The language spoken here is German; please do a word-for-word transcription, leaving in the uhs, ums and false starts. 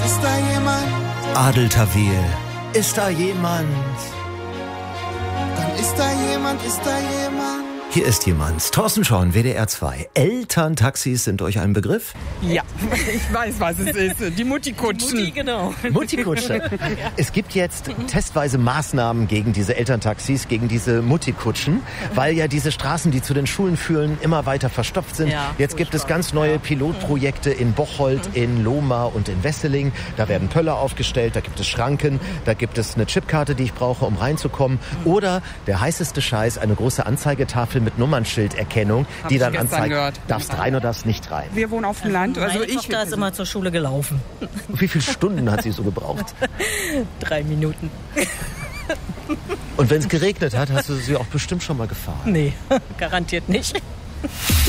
Ist da jemand? Adel-Tawil. Ist da jemand? Dann ist da jemand, ist da jemand? Hier ist jemand. Thorsten Schorn, W D R zwei. Elterntaxis sind euch ein Begriff? Ja, ich weiß, was es ist. Die Mutti-Kutschen. Mutti, genau. Muttikutsche. Es gibt jetzt testweise Maßnahmen gegen diese Elterntaxis, gegen diese Muttikutschen, weil ja diese Straßen, die zu den Schulen führen, immer weiter verstopft sind. Ja, jetzt gibt es ganz neue ja. Pilotprojekte in Bocholt, in Lohmar und in Wesseling. Da werden Pöller aufgestellt, da gibt es Schranken, da gibt es eine Chipkarte, die ich brauche, um reinzukommen. Oder der heißeste Scheiß, eine große Anzeigetafel mit Nummernschilderkennung, Hab die ich dann gestern anzeigt, gehört. darfst rein oder darfst nicht rein. Wir wohnen auf dem Land. Also Meine ich Tochter ist immer zur Schule gelaufen. Wie viele Stunden hat sie so gebraucht? Drei Minuten. Und wenn es geregnet hat, hast du sie auch bestimmt schon mal gefahren. Nee, garantiert nicht.